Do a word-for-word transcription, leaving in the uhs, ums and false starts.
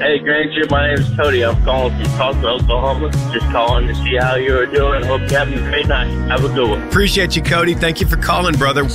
Hey, Granger, my name is Cody. I'm calling from Tulsa, Oklahoma. Just calling to see how you're doing. Hope you're having a great night. Have a good one. Appreciate you, Cody. Thank you for calling, brother.